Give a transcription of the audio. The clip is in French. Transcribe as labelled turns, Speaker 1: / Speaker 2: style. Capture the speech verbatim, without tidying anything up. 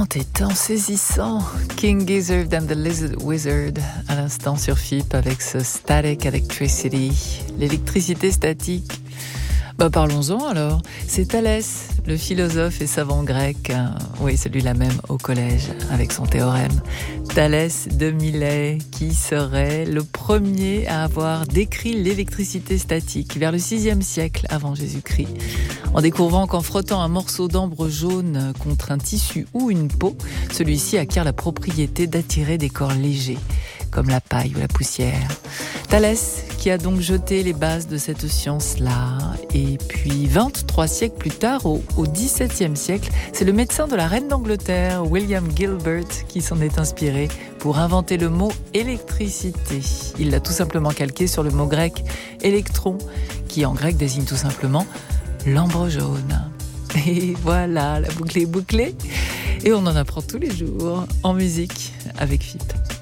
Speaker 1: tes temps saisissants. King Gizzard and the Lizard Wizard, à l'instant sur F I P avec ce Static Electricity, l'électricité statique. Bah parlons-en alors. C'est Thalès, le philosophe et savant grec, hein, oui celui-là même au collège avec son théorème. Thalès de Milet, qui serait le premier à avoir décrit l'électricité statique vers le sixième siècle avant Jésus-Christ, en découvrant qu'en frottant un morceau d'ambre jaune contre un tissu ou une peau, celui-ci acquiert la propriété d'attirer des corps légers, comme la paille ou la poussière. Thalès qui a donc jeté les bases de cette science-là. Et puis vingt-trois siècles plus tard, au, au dix-septième siècle, c'est le médecin de la reine d'Angleterre, William Gilbert, qui s'en est inspiré pour inventer le mot électricité. Il l'a tout simplement calqué sur le mot grec électron, qui en grec désigne tout simplement l'ambre jaune. Et voilà, la boucle est bouclée. Et on en apprend tous les jours en musique avec F I P.